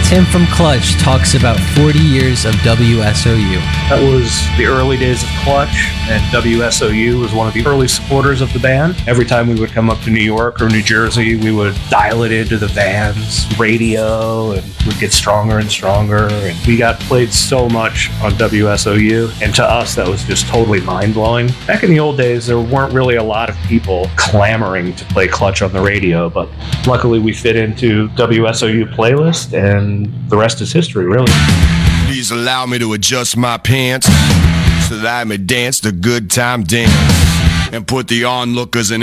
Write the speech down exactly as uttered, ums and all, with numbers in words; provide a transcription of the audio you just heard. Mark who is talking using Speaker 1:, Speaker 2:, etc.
Speaker 1: Tim from Clutch talks about forty years of W S O U.
Speaker 2: That was the early days of Clutch, and W S O U was one of the early supporters of the band. Every time we would come up to New York or New Jersey, we would dial it into the van's radio and would get stronger and stronger. And we got played so much on W S O U, and to us, that was just totally mind-blowing. Back in the old days, there weren't really a lot of people clamoring to play Clutch on the radio, but luckily we fit into W S O U playlist, and the rest is history, really.
Speaker 3: Please allow me to adjust my pants so that I may dance the good time dance and put the onlookers in